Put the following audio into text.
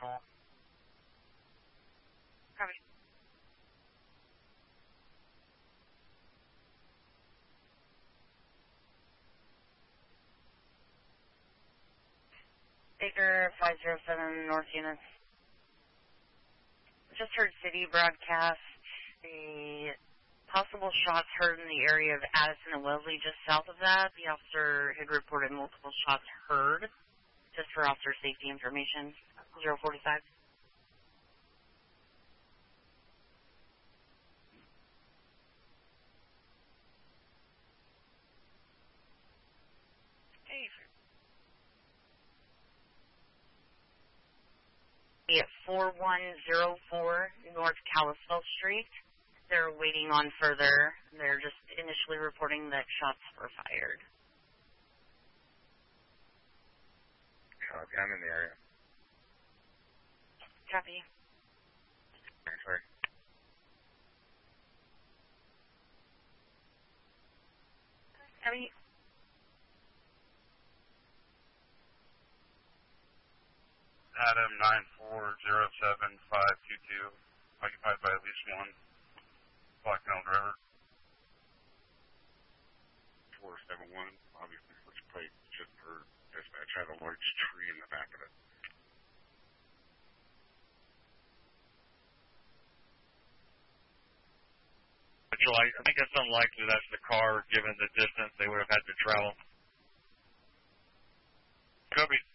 call. Copy. Baker 507 North Units. Just heard city broadcast the possible shots heard in the area of Addison and Wellesley. Just south of that, the officer had reported multiple shots heard, just for officer safety information. 045. At 4104 North Kalispell Street. They're waiting on further. They're just initially reporting that shots were fired. Copy. I'm in the area. Copy. Sorry. Copy. Adam 9407522, occupied by at least one black male driver. 471, obviously switch plate, just for dispatch, had a large tree in the back of it. Mitchell, I think it's unlikely that's the car, given the distance they would have had to travel. Copy.